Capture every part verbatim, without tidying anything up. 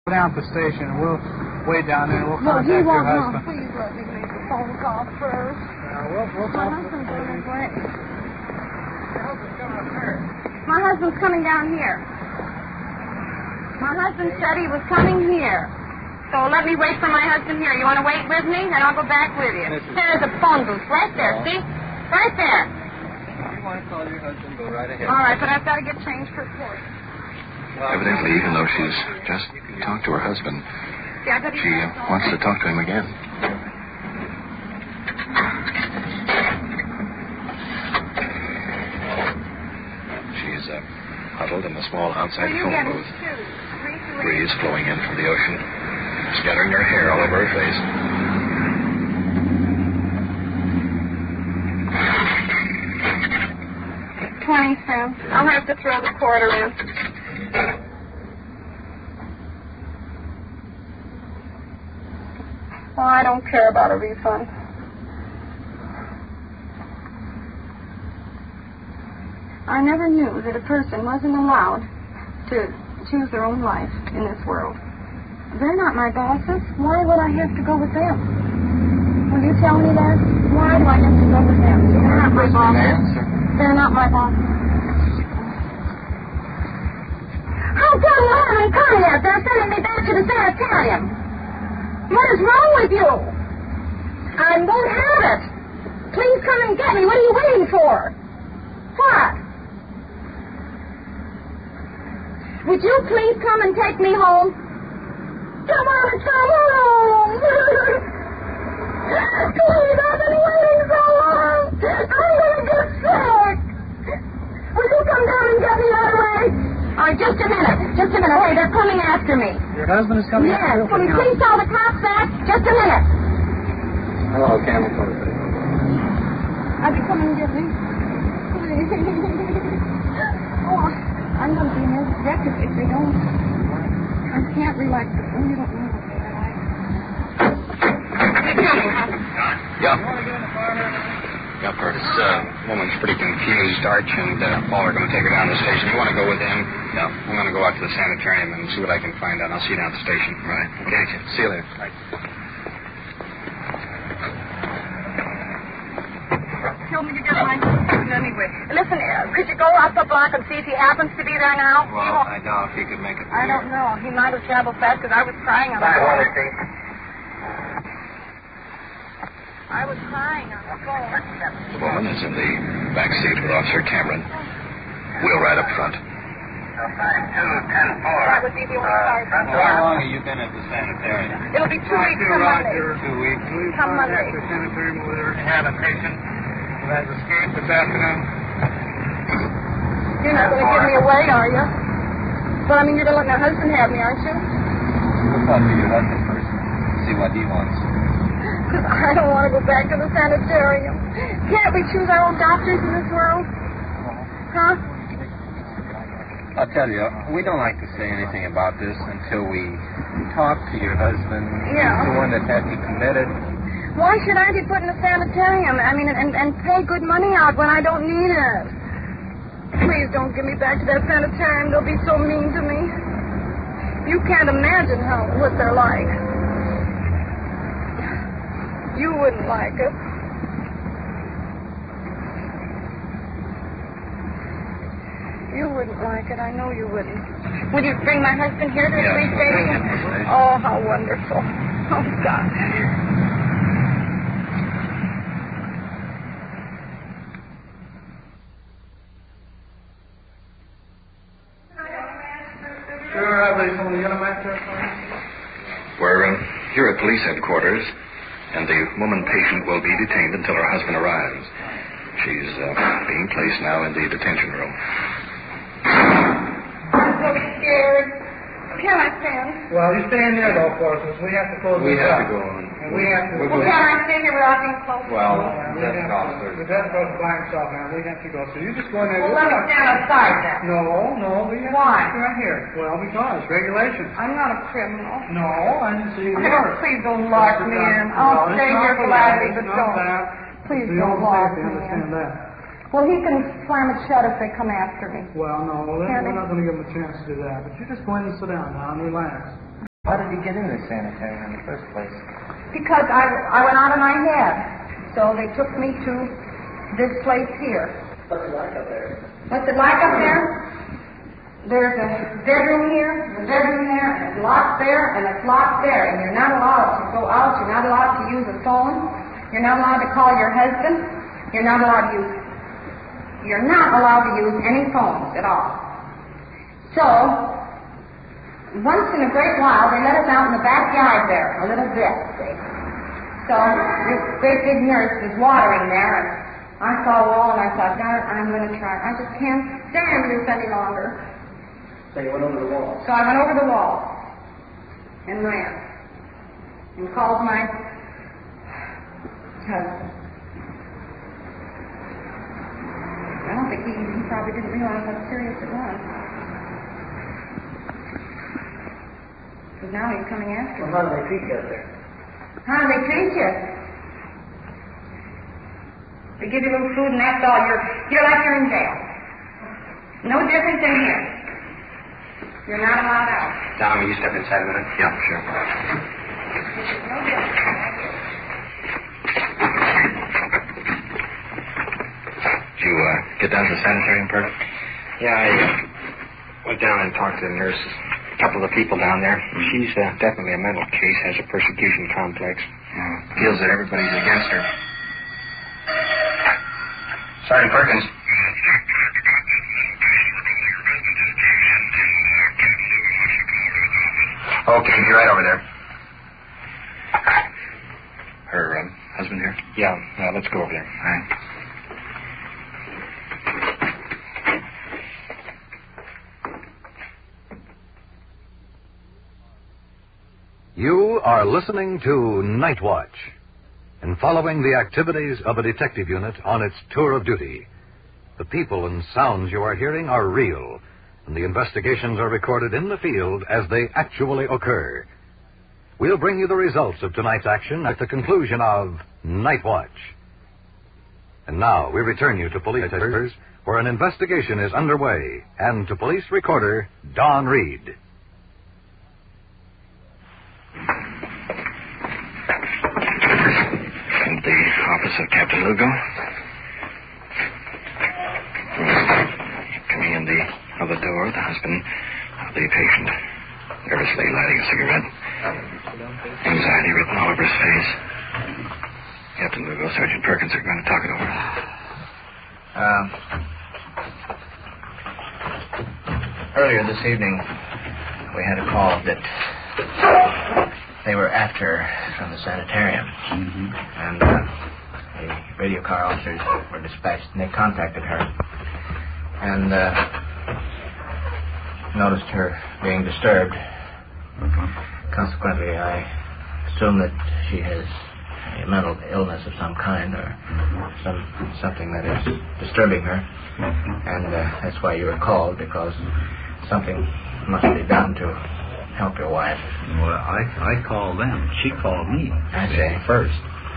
down at the station, and we'll wait down there, and we'll No, contact he your won't. No, husband. please let me make the phone call first. Yeah, we'll, we'll My talk. husband's on his way. Your husband's coming up there. My husband's coming down here. My husband said he was coming here. So let me wait for my husband here. You want to wait with me? Then I'll go back with you. Missus There's a phone booth right there, see? Right there. If you want to call your husband, go right ahead. All right, but I've got to get changed for court. Evidently, even though she's just talked to her husband, See, I better she uh, wants to talk to him again. She's uh, huddled in the small outside Well, you phone get it, booth. too. Three, three. Breeze flowing in from the ocean, scattering her hair all over her face. Twenty cents. I'll have to throw the quarter in. Well, I don't care about a refund. I never knew that a person wasn't allowed to choose their own life in this world. They're not my bosses. Why would I have to go with them? Will you tell me that? Why do I have to go with them? They're not my bosses. They're not my bosses. How come you haven't come yet? They're sending me back to the sanitarium. What is wrong with you? I won't have it. Please come and get me. What are you waiting for? What? Would you please come and take me home? Come on, come home. Please, I've been waiting so long. I'm going to get sick. Will you come down and get me right away? All right, just a minute. Just a minute. Hey, they're coming after me. Your husband is coming Yes. after you? Will you please tell the cops that? Just a minute. Hello, Campbell. I'll be coming to get me. Oh, I'm going to be nervous wreck if they don't. I can't relax. Oh, you don't know what they're like. Yeah. Yep, her this uh, woman's pretty confused. Arch and uh, Paul are going to take her down to the station. You want to go with them? No. I'm going to go out to the sanitarium and see what I can find out. I'll see you down at the station. Right. Okay. See you later. Right. Told me to get my husband anyway. Listen, uh, could you go up the block and see if he happens to be there now? He Well, won't- I doubt if he could make it. I don't know. He might have traveled fast because I was crying on the phone. I was crying on the phone. The woman is in the back seat with Officer Cameron. Wheel right up front. That would be the only car. How long have you been at the sanitarium? It'll be two weeks from Monday. Two weeks. We've Come Monday. contacted the sanitarium over there and had a patient who has escaped this afternoon. You're not going to give me away, are you? But I mean, you're going to let my husband have me, aren't you? We'll talk to your husband first. See what he wants. Because I don't want to go back to the sanitarium. Can't we choose our own doctors in this world? Huh? I'll tell you, we don't like to say anything about this until we talk to your husband. Yeah. He's the one that had me committed. Why should I be put in a sanitarium? I mean, and, and pay good money out when I don't need it? Please don't give me back to that sanitarium. They'll be so mean to me. You can't imagine how what they're like. You wouldn't like it. You wouldn't like it. I know you wouldn't. Would you bring my husband here to the Yeah, police we'll bring station? him to the station. Oh, how wonderful. Oh, God. Sure, I believe someone yelling back there. We're uh, here at police headquarters, and the woman patient will be detained until her husband arrives. She's uh, being placed now in the detention room. I'm so scared. Can I stand? Well, you stay in there, though, for us. We have to close We this have up. to go on. And we have to... Well, can I stand here without being close? Well, We that's have an to- officer. The desk goes by himself now. We have to go. So you just go in there. Well, let me stand outside then. No, no, we have Why? to stay right here. Well, because regulations. I'm not a criminal. No, I didn't see you Oh, were. please don't lock me in. I'll No, stay it's here not gladly, that. but It's not don't. that. Please It's the don't old lock safety, me understand in. that. Well, he can slam it shut if they come after me. Well, no, we're Can't we're I- not going to give him a chance to do that. But you just go in and sit down now and relax. How did he get into the sanitarium in the first place? Because I, I went out of my head. So they took me to this place here. What's it like up there? What's it like up there? There's a bedroom here, a bedroom there, and it's locked there, and it's locked there. And you're not allowed to go out. You're not allowed to use a phone. You're not allowed to call your husband. You're not allowed to use. You're not allowed to use any phones at all. So, once in a great while, they let us out in the backyard there, a little bit, see. So, this great big nurse was watering there, and I saw a wall, and I thought, God, I'm going to try. I just can't stand this any longer. So you went over the wall? So I went over the wall and ran and called my husband. I don't think he, he probably didn't realize how serious it was. Because now he's coming after me. Well, how do they treat you out there? How do they treat you? They give you a little food and that's all. You're, you're like you're in jail. No difference in here. You're not allowed out. Tom, will you step inside a minute? Yeah, sure. No difference. Did you uh, get down to the sanitarium, Pert? Yeah, I uh, went down and talked to the nurse, a couple of the people down there. She's uh, definitely a mental case, has a persecution complex. Mm. Feels that everybody's against her. Sergeant Perkins. Okay, be right over there. Her um, husband here? Yeah, yeah, let's go over there. All right. You are listening to Night Watch and following the activities of a detective unit on its tour of duty. The people and sounds you are hearing are real, and the investigations are recorded in the field as they actually occur. We'll bring you the results of tonight's action at the conclusion of Night Watch. And now we return you to police headquarters, where an investigation is underway, and to police recorder Don Reed. The office of Captain Lugo. Coming in the other door, the husband of the patient, nervously lighting a cigarette. Anxiety written all over his face. Captain Lugo, Sergeant Perkins are going to talk it over. Uh, earlier this evening, we had a call that they were after from the sanitarium. Mm-hmm. And uh, the radio car officers were dispatched, and they contacted her. And uh, noticed her being disturbed. Mm-hmm. Consequently, I assume that she has a mental illness of some kind, or some something that is disturbing her. Mm-hmm. And uh, that's why you were called, because something must be done to help your wife. Well, I I called them. She called me. I see. First.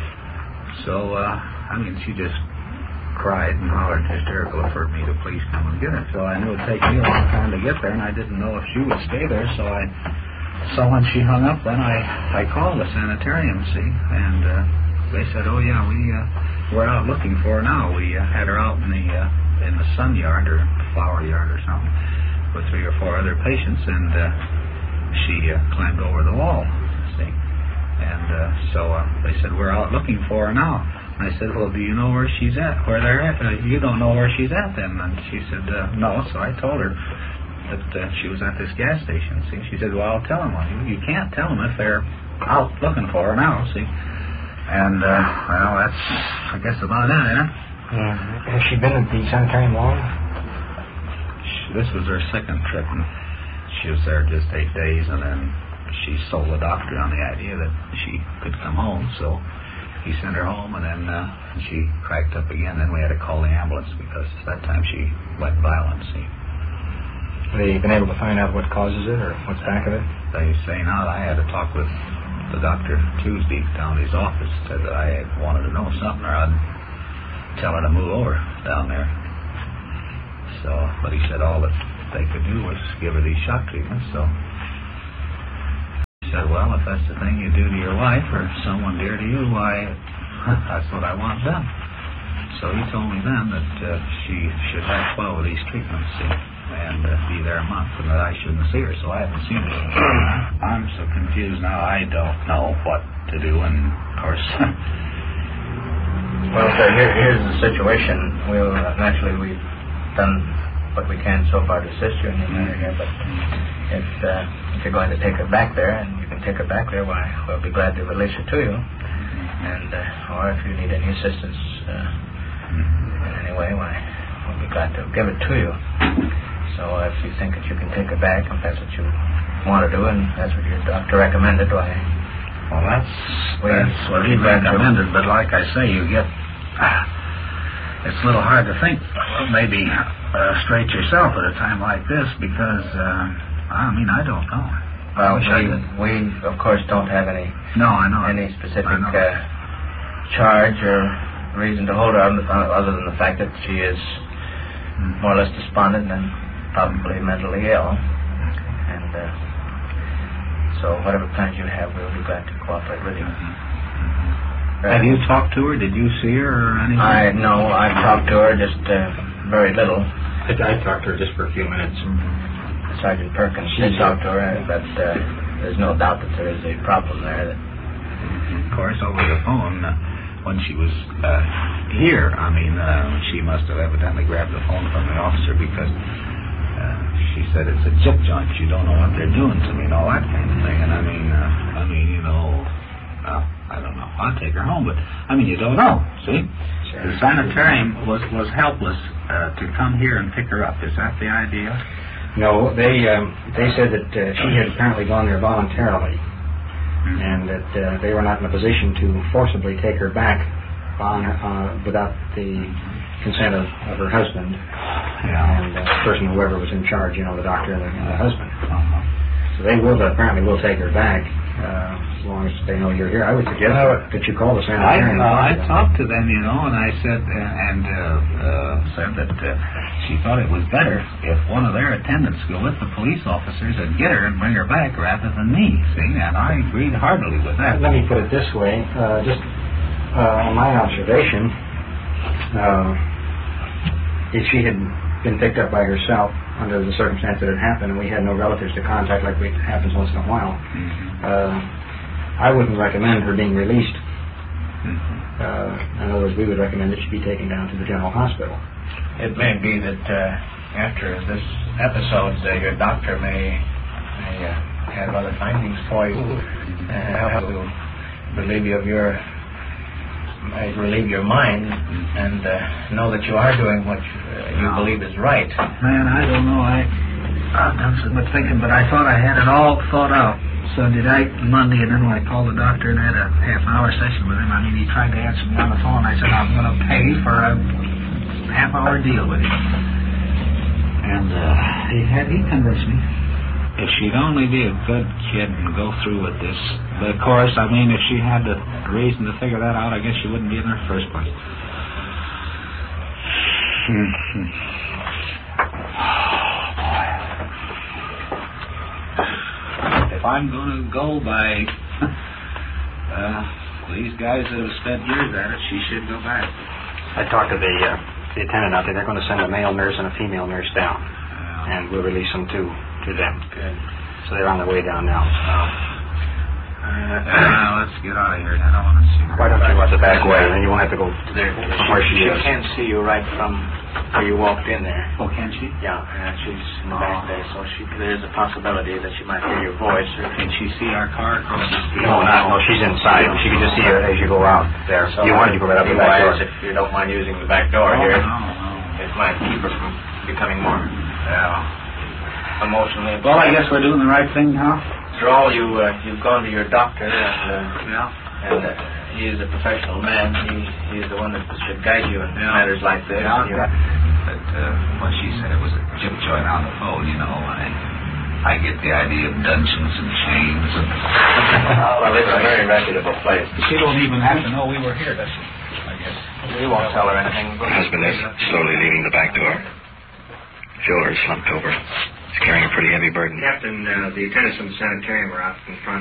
So, uh, I mean, she just cried and hollered hysterical for me to please come and get her. So I knew it would take me a long time to get there, and I didn't know if she would stay there. So I, so when she hung up, then I, I called the sanitarium, see, and uh, they said, oh yeah, we uh, we're out looking for her now. We uh, had her out in the uh, in the sun yard or flower yard or something with three or four other patients, and uh, she uh, climbed over the wall, see. And uh, so uh, they said, we're out looking for her now. And I said, well, do you know where she's at? Where they're at? Uh, you don't know where she's at then? And she said, uh, no. So I told her that uh, she was at this gas station, see. She said, well, I'll tell them. Well, you, you can't tell them if they're out looking for her now, see. And, uh, well, that's, I guess, about it, huh? Yeah. Has she been at the sanitarium long? She, this was her second trip, and she was there just eight days, and then she sold the doctor on the idea that she could come home, so he sent her home, and then uh, she cracked up again. Then we had to call the ambulance because that time she went violent, see. Have they been able to find out what causes it or what's back of it? They say not. I had to talk with the doctor Tuesday down at his office. Said that I wanted to know something, or I'd tell her to move over down there. So, but he said all that they could do was give her these shock treatments, so He said, well, if that's the thing you do to your wife or someone dear to you, why, that's what I want done. So he told me then that uh, she should have twelve of these treatments, see, and uh, be there a month, and that I shouldn't see her, so I haven't seen her. I'm so confused now, I don't know what to do, and of course... Well, sir, here, here's the situation. We'll, uh, naturally, we've done what we can so far to assist you in your matter here, but if, uh, if you're going to take her back there, and you can take her back there, why, we'll be glad to release her to you. And, uh, or if you need any assistance uh, in any way, why, we'll be glad to give it to you. So if you think that you can take her back, if that's what you want to do, and that's what your doctor recommended, why... Well, that's, we, that's what he recommended, but like I say, you get... Uh, it's a little hard to think, maybe uh, straight yourself at a time like this, because, uh, I mean, I don't know. Well, we, we, of course, don't have any... No, I know. Any specific I know. Uh, charge or reason to hold her other than the fact that she is more or less despondent and probably mentally ill. And uh, so whatever plans you have, we'll be glad to cooperate with you. Mm-hmm. Have you talked to her? Did you see her or anything? I no, I've talked to her just uh, very little. I, I talked to her just for a few minutes. Mm-hmm. Sergeant Perkins did talk to her, but uh, there's no doubt that there is a problem there. That of course, over the phone, uh, when she was uh, here, I mean, uh, she must have evidently grabbed the phone from the officer because uh, she said it's a chip joint. You don't know what they're doing to me and all that kind of thing. And I mean, uh, I mean, you know, uh, I don't know. I'll take her home, but I mean, you don't know. See, sure. The sanitarium was was helpless uh, to come here and pick her up. Is that the idea? No, they um, they said that uh, she had apparently gone there voluntarily, mm-hmm. and that uh, they were not in a position to forcibly take her back on uh, without the consent of, of her husband yeah. and uh, the person, whoever was in charge, you know, the doctor and the, and the husband. Uh-huh. So they will apparently will take her back uh, as long as they know you're here. I would suggest uh, that you call the sanitarium. I, uh, I talked to them, you know, and I said uh, and uh, uh, said that uh, she thought it was better if one of their attendants go with the police officers and get her and bring her back rather than me. See, and I agreed heartily with that. Let me put it this way: uh, just uh, on my observation, uh, if she had been picked up by herself under the circumstance that it happened, and we had no relatives to contact like it happens once in a while, mm-hmm. uh, I wouldn't recommend her being released. Mm-hmm. Uh, in other words, we would recommend that she be taken down to the general hospital. it may be that uh, after this episode, uh, your doctor may, may uh, have other findings for you, uh, help you relieve you of your might relieve your mind and uh, know that you are doing what you, uh, you believe is right. Man, I don't know. I, I've done so much thinking, but I thought I had it all thought out. Sunday night, Monday, and then when I called the doctor and had a half-hour session with him, I mean, he tried to answer me on the phone. I said, I'm going to pay for a half-hour deal with him. And uh, he had he convinced me. If she'd only be a good kid and go through with this. But of course, I mean, if she had the reason to figure that out, I guess she wouldn't be in the first place. If I'm going to go by uh, these guys that have spent years at it, she should go back. I talked to the, uh, the attendant out there. They're going to send a male nurse and a female nurse down. Yeah. And we'll release them to, to them. Good. So they're on their way down now. Uh, uh, let's get out of here. I don't want to see her. Why don't you watch the back way, and then you won't have to go There, from where she, she is. can't see you right from where you walked in there. Oh, can she? Yeah, uh, she's in the back there, so she, there's a possibility that she might hear your voice. Or Can she see our car across the street? No, not, no, she's inside. She can just see her as you go out there. So you wanted to go right up the back door. if you don't mind using the back door Oh, here, no, no. it might keep her from becoming more Yeah. emotionally. Well, I guess we're doing the right thing now. After all, you uh, you've gone to your doctor, and uh, Yeah. and uh, he is a professional man. He he's the one that should guide you in Yeah. matters like this. Yeah. You- But uh, when she said it was a chip joint on the phone, you know, I I get the idea of dungeons and chains. And well, it's a very reputable place. She don't even have to know we were here, does she? I guess. We won't tell her anything. My husband is slowly leaving the back door. Shoulder slumped over. He's carrying a pretty heavy burden. Captain, uh, the attendants from the sanitarium are out in front.